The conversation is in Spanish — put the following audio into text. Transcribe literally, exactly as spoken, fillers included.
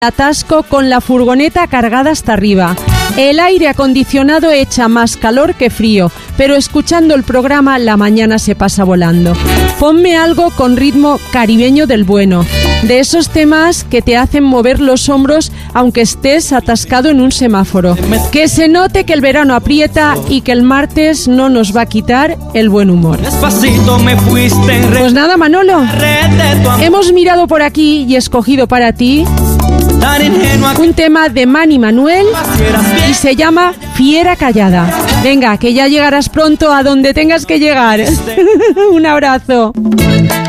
atasco con la furgoneta cargada hasta arriba. El aire acondicionado echa más calor que frío, pero escuchando el programa la mañana se pasa volando. Ponme algo con ritmo caribeño del bueno, de esos temas que te hacen mover los hombros aunque estés atascado en un semáforo. Que se note que el verano aprieta y que el martes no nos va a quitar el buen humor. Pues nada, Manolo, hemos mirado por aquí y escogido para ti un tema de Manny Manuel y se llama Fiera Callada. Venga, que ya llegarás pronto a donde tengas que llegar. Un abrazo.